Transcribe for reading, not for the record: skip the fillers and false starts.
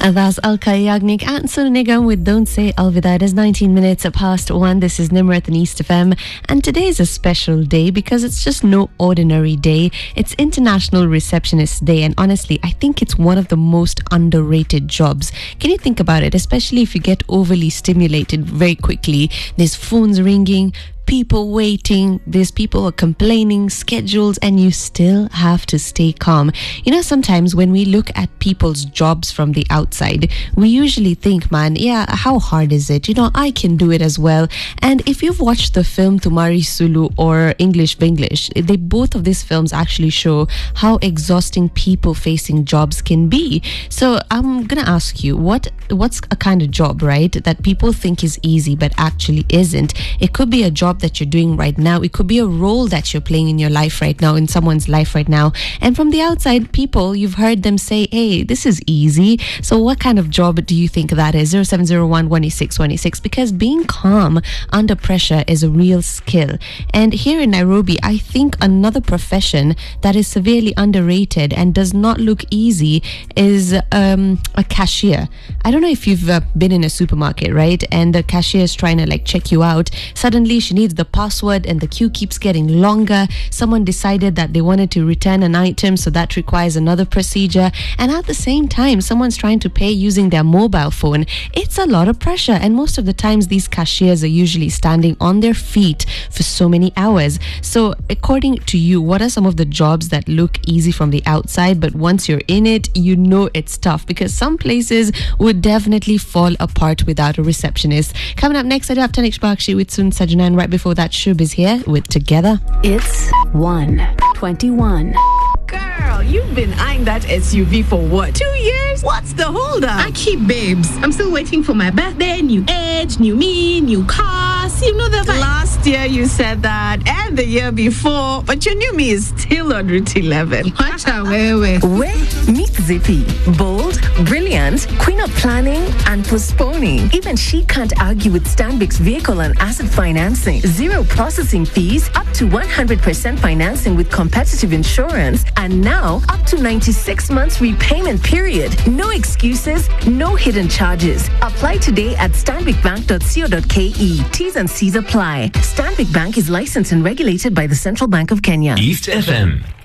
That's Alka Yagnik and Sunigam with Don't Say Alvida. It is 19 minutes past 1. This is Nimrat and East FM. And today is a special day because it's just no ordinary day. It's International Receptionist Day. And honestly, I think it's one of the most underrated jobs. Can you think about it? Especially if you get overly stimulated very quickly. There's phones ringing, people waiting, there's people complaining, schedules, and you still have to stay calm. You know, sometimes when we look at people's jobs from the outside, we usually think, man, yeah, how hard is it? You know, I can do it as well. And if you've watched the film Tumhari Sulu or English Vinglish, both of these films actually show how exhausting people-facing jobs can be. So I'm gonna ask you, what's a kind of job, right, that people think is easy but actually isn't? It could be a job that you're doing right now. It could be a role that you're playing in your life right now, in someone's life right now. And from the outside, people, you've heard them say, hey, this is easy. So what kind of job do you think that is? 0701 186 186. Because being calm under pressure is a real skill. And here in Nairobi, I think another profession that is severely underrated and does not look easy is a cashier. I don't know if you've been in a supermarket, right? And the cashier is trying to check you out. Suddenly she needs the password and the queue keeps getting longer. Someone decided that they wanted to return an item, so that requires another procedure. And at the same time, someone's trying to pay using their mobile phone. It's a lot of pressure. And most of the times, these cashiers are usually standing on their feet for so many hours. So according to you, what are some of the jobs that look easy from the outside, but once you're in it, you know it's tough? Because some places would definitely fall apart without a receptionist. Coming up next, I do have Tanik Bakshi with Sun Sajana, and right before that, Shub is here with Together. It's 1:21. Girl, you've been eyeing that SUV for what, 2 years? What's the hold up? I keep babes. I'm still waiting for my birthday, new age, new me, new cars. You know the vibe. Last year you said that, and the year before, but your new me is still on Route 11. Watch out, where? Meet Zippy. Bold, brilliant, queen of planning and postponing. Even she can't argue with Stanbic's vehicle and asset financing. Zero processing fees, up to 100% financing with competitive insurance, and now up to 96 months repayment period. No excuses, no hidden charges. Apply today at stanbicbank.co.ke. T's and C's apply. Stanbic Bank is licensed and regulated by the Central Bank of Kenya. East FM.